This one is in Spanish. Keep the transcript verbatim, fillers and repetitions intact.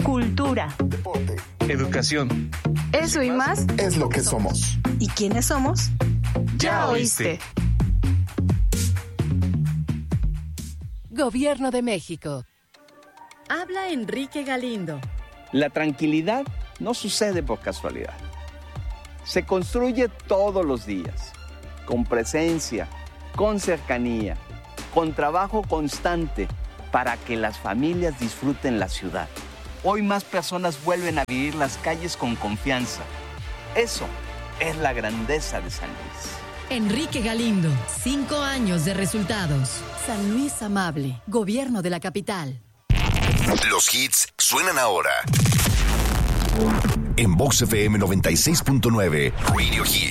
cultura, deporte, educación. Eso y más es lo que somos. ¿Y quiénes somos? Ya oíste. Gobierno de México. Habla Enrique Galindo. La tranquilidad no sucede por casualidad. Se construye todos los días, con presencia, con cercanía, con trabajo constante, para que las familias disfruten la ciudad. Hoy más personas vuelven a vivir las calles con confianza. Eso es la grandeza de San Luis. Enrique Galindo, cinco años de resultados. San Luis Amable, Gobierno de la Capital. Los hits suenan ahora. En Vox F M noventa y seis punto nueve, Radio Hits.